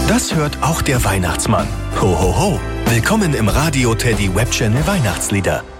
Das hört auch der Weihnachtsmann. Ho, ho, ho. Willkommen im Radio Teddy Web Channel Weihnachtslieder.